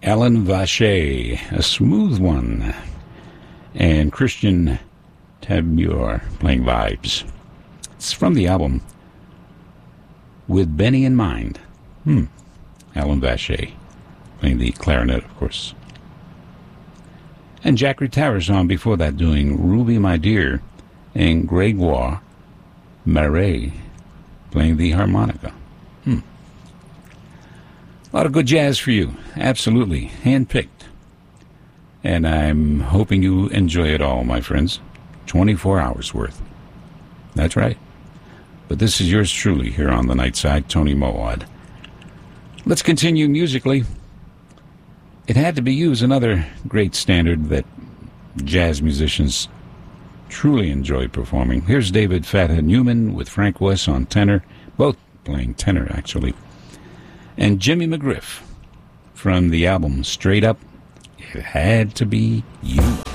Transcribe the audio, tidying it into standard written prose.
Alan Vache, a smooth one, and Christian Tabor playing Vibes. It's from the album With Benny in Mind. Alan Vache playing the clarinet, of course. And Jack Retaris on before that doing Ruby My Dear, and Gregoire Marais playing the harmonica. A lot of good jazz for you. Absolutely. Handpicked. And I'm hoping you enjoy it all, my friends. 24 hours worth. That's right. But this is yours truly here on the Night Side, Tony Mowad. Let's continue musically. It had to be used, another great standard that jazz musicians truly enjoy performing. Here's David Fathead Newman with Frank West on tenor, both playing tenor, actually. And Jimmy McGriff from the album Straight Up, It Had to Be You.